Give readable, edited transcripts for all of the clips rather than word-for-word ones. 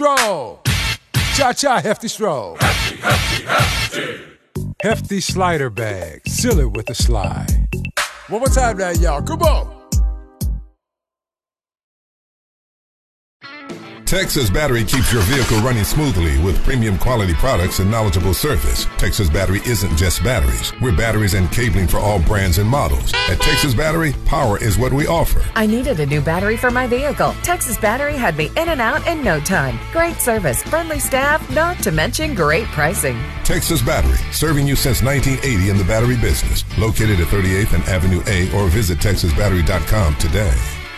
stroll. Cha-cha, hefty stroll. Hefty, hefty, hefty. Hefty slider bag. Seal it with a slide. One more time now, y'all. Come on. Texas Battery keeps your vehicle running smoothly with premium quality products and knowledgeable service. Texas Battery isn't just batteries. We're batteries and cabling for all brands and models. At Texas Battery, power is what we offer. I needed a new battery for my vehicle. Texas Battery had me in and out in no time. Great service, friendly staff, not to mention great pricing. Texas Battery, serving you since 1980 in the battery business. Located at 38th and Avenue A, or visit TexasBattery.com today.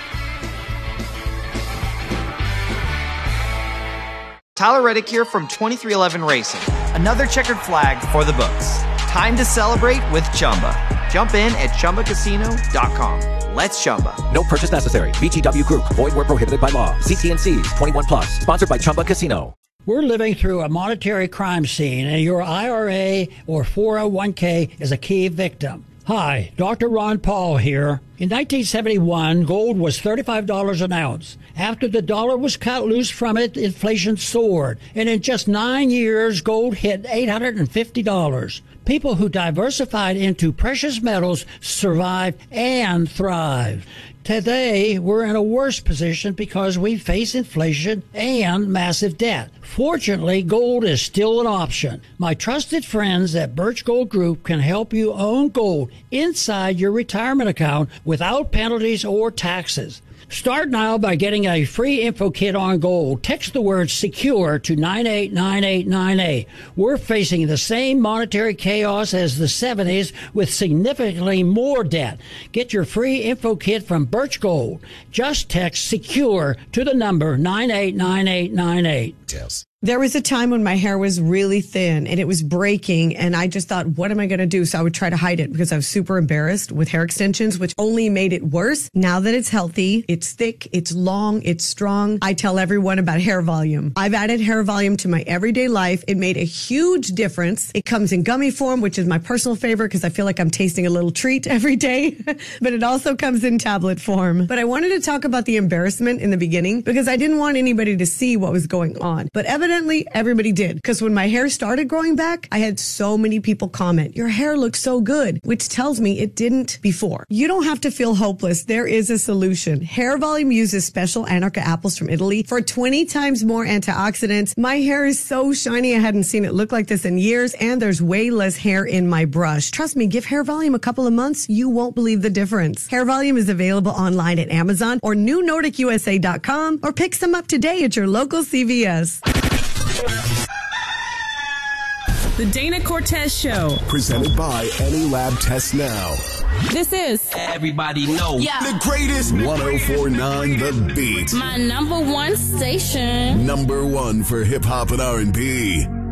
Tyler Reddick here from 2311 Racing. Another checkered flag for the books. Time to celebrate with Chumba. Jump in at ChumbaCasino.com. Let's Chumba. No purchase necessary. VGW Group. Void where prohibited by law. See T&Cs. 21 plus. Sponsored by Chumba Casino. We're living through a monetary crime scene, and your IRA or 401k is a key victim. Hi, Dr. Ron Paul here. In 1971, gold was $35 an ounce. After the dollar was cut loose from it, inflation soared. And in just 9 years, gold hit $850. People who diversified into precious metals survived and thrived. Today, we're in a worse position because we face inflation and massive debt. Fortunately, gold is still an option. My trusted friends at Birch Gold Group can help you own gold inside your retirement account without penalties or taxes. Start now by getting a free info kit on gold. Text the word SECURE to 989898. We're facing the same monetary chaos as the 70s with significantly more debt. Get your free info kit from Birch Gold. Just text SECURE to the number 989898. There was a time when my hair was really thin and it was breaking, and I just thought, what am I going to do? So I would try to hide it because I was super embarrassed with hair extensions, which only made it worse. Now that it's healthy, it's thick, it's long, it's strong, I tell everyone about Hair Volume. I've added Hair Volume to my everyday life. It made a huge difference. It comes in gummy form, which is my personal favorite because I feel like I'm tasting a little treat every day. But it also comes in tablet form. But I wanted to talk about the embarrassment in the beginning because I didn't want anybody to see what was going on. But evidently, everybody did, because when my hair started growing back, I had so many people comment, your hair looks so good, which tells me it didn't before. You don't have to feel hopeless. There is a solution. Hair Volume uses special Anarca apples from Italy for 20 times more antioxidants. My hair is so shiny. I hadn't seen it look like this in years, and there's way less hair in my brush. Trust me, give Hair Volume a couple of months. You won't believe the difference. Hair Volume is available online at Amazon or NewNordicUSA.com, or pick some up today at your local CVS. The Dana Cortez Show. Presented by AnyLab Test Now. This is Everybody Know. Yeah. The greatest. 104.9 The Beat. My number one station. Number one for hip hop and R&B.